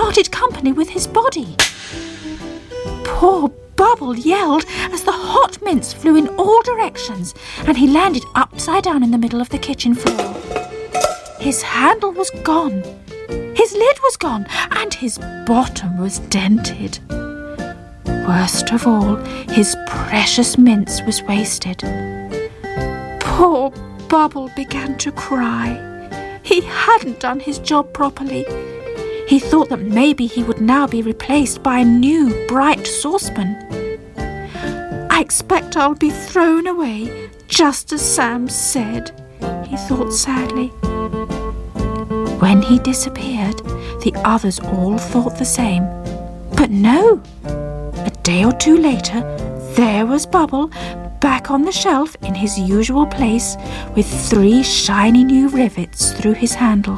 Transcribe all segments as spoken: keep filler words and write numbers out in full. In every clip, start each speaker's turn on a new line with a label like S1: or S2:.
S1: parted company with his body. Poor Bubble yelled as the hot mince flew in all directions and he landed upside down in the middle of the kitchen floor. His handle was gone, his lid was gone, and his bottom was dented. Worst of all, his precious mince was wasted. Poor Bubble began to cry. He hadn't done his job properly. He thought that maybe he would now be replaced by a new, bright saucepan. I expect I'll be thrown away, just as Sam said, he thought sadly. When he disappeared, the others all thought the same. But no! A day or two later, there was Bubble, back on the shelf in his usual place, with three shiny new rivets through his handle.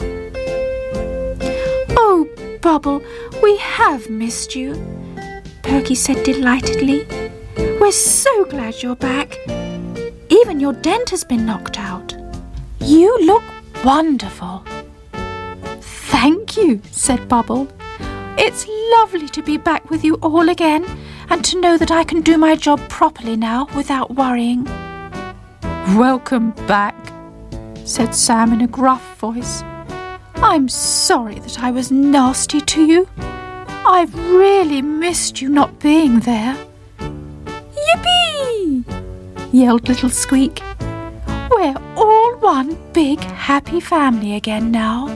S1: "Oh, Bubble, we have missed you," Perky said delightedly. "We're so glad you're back. Even your dent has been knocked out. You look wonderful." "Thank you," said Bubble. "It's lovely to be back with you all again and to know that I can do my job properly now without worrying." "Welcome back," said Sam in a gruff voice. "I'm sorry that I was nasty to you. I've really missed you not being there." "Yippee!" yelled little Squeak. "We're all one big happy family again now."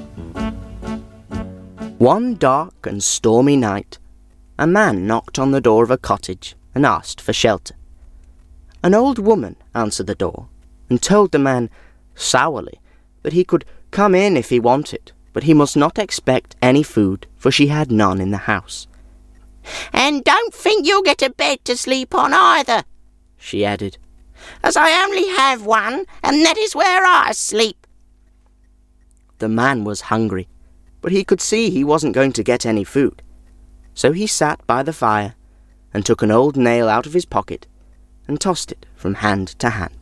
S2: One dark and stormy night, a man knocked on the door of a cottage and asked for shelter. An old woman answered the door and told the man sourly that he could come in if he wanted, but he must not expect any food, for she had none in the house.
S3: "And don't think you'll get a bed to sleep on either," she added, "as I only have one, and that is where I sleep."
S2: The man was hungry, but he could see he wasn't going to get any food. So he sat by the fire and took an old nail out of his pocket and tossed it from hand to hand.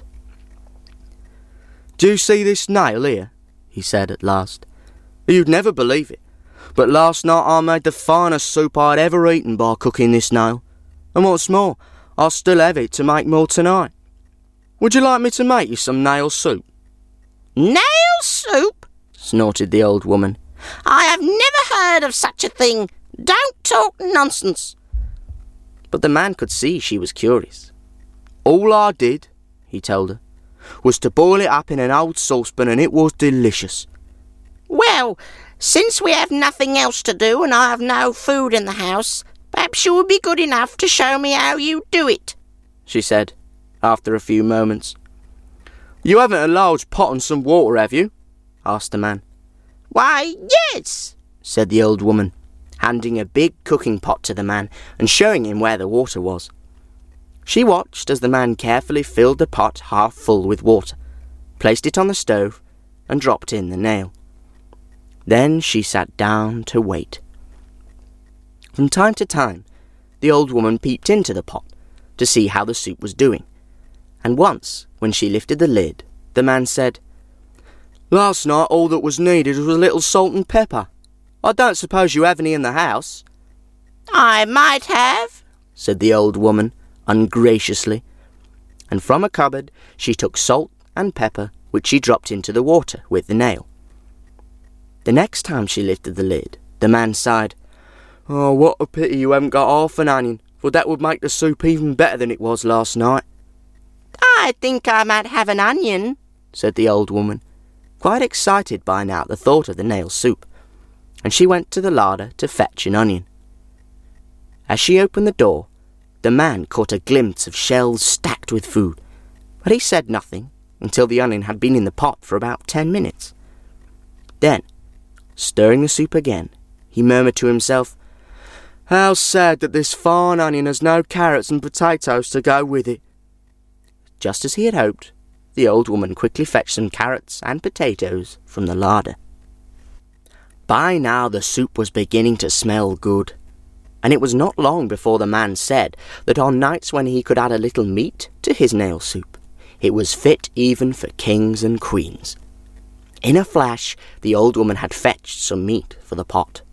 S2: "Do you see this nail here?" he said at last. "You'd never believe it, but last night I made the finest soup I'd ever eaten by cooking this nail, and what's more, I'll still have it to make more tonight. Would you like me to make you some nail soup?"
S3: "Nail soup?"
S2: snorted the old woman.
S3: "I have never heard of such a thing. Don't talk nonsense."
S2: But the man could see she was curious. "All I did," he told her, "was to boil it up in an old saucepan, and it was delicious."
S3: "Well, since we have nothing else to do and I have no food in the house, perhaps you would be good enough to show me how you do it,"
S2: she said, after a few moments. "You haven't a large pot and some water, have you?" asked the man.
S3: "Why, yes,"
S2: said the old woman, handing a big cooking pot to the man and showing him where the water was. She watched as the man carefully filled the pot half full with water, placed it on the stove, and dropped in the nail. Then she sat down to wait. From time to time, the old woman peeped into the pot to see how the soup was doing, and once, when she lifted the lid, the man said, "Last night all that was needed was a little salt and pepper. I don't suppose you have any in the house?"
S3: "I might have,"
S2: said the old woman ungraciously, and from a cupboard she took salt and pepper, which she dropped into the water with the nail. The next time she lifted the lid, the man sighed, "Oh, what a pity you haven't got half an onion, for that would make the soup even better than it was last night."
S3: "I think I might have an onion,"
S2: said the old woman, quite excited by now at the thought of the nail soup, and she went to the larder to fetch an onion. As she opened the door, the man caught a glimpse of shelves stacked with food, but he said nothing until the onion had been in the pot for about ten minutes. Then, stirring the soup again, he murmured to himself, "How sad that this fine onion has no carrots and potatoes to go with it." Just as he had hoped, the old woman quickly fetched some carrots and potatoes from the larder. By now the soup was beginning to smell good, and it was not long before the man said that on nights when he could add a little meat to his nail soup, it was fit even for kings and queens. In a flash, the old woman had fetched some meat for the pot.